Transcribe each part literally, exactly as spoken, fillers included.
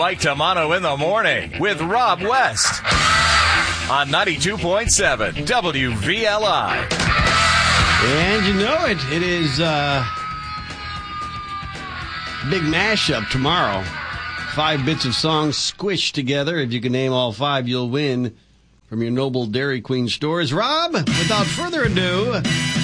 Mike Tamano in the morning with Rob West on ninety-two point seven W V L I. And you know it. It is uh, big mashup tomorrow. Five bits of songs squished together. If you can name all five, you'll win from your Noble Dairy Queen stores. Rob, without further ado,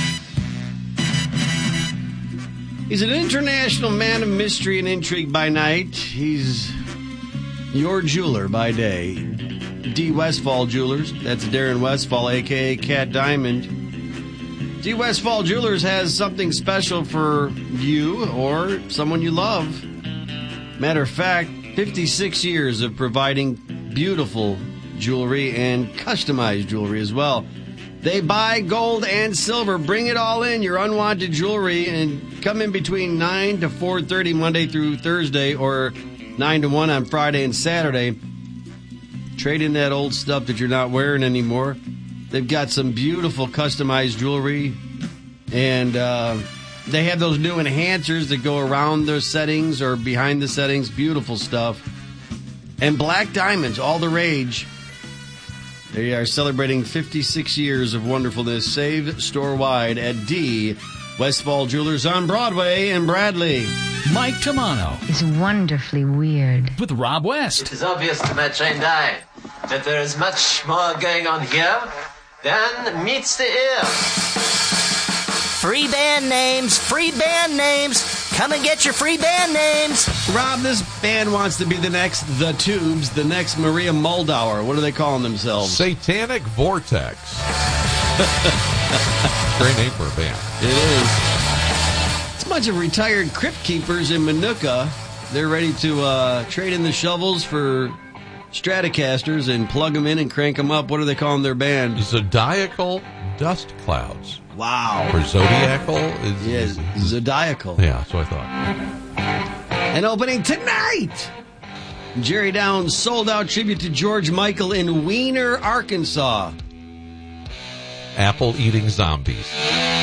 he's an international man of mystery and intrigue by night. He's your jeweler by day. D. Westfall Jewelers. That's Darren Westfall, a k a. Cat Diamond. D. Westfall Jewelers has something special for you or someone you love. Matter of fact, fifty-six years of providing beautiful jewelry and customized jewelry as well. They buy gold and silver. Bring it all in, your unwanted jewelry, and come in between nine to four thirty Monday through Thursday or nine to one on Friday and Saturday. Trade in that old stuff that you're not wearing anymore. They've got some beautiful customized jewelry, and uh, they have those new enhancers that go around their settings or behind the settings. Beautiful stuff. And black diamonds, all the rage. They are celebrating fifty-six years of wonderfulness. Save store-wide at D. Westfall Jewelers on Broadway in Bradley. Mike Tamano is wonderfully weird. With Rob West. It is obvious to my trained eye that there is much more going on here than meets the ear. Free band names, free band names. Come and get your free band names. Rob, this band wants to be the next The Tubes, the next Maria Moldauer. What are they calling themselves? Satanic Vortex. Great name for a band. It is. It's a bunch of retired crypt keepers in Manuka. They're ready to uh, trade in the shovels for Stratocasters and plug them in and crank them up. What are they calling their band? Zodiacal Dust Clouds. Wow. Or Zodiacal? Is, yeah, is, is, Zodiacal. Yeah, that's what I thought. And opening tonight, Jerry Downs' sold-out tribute to George Michael in Wiener, Arkansas. Apple-eating zombies.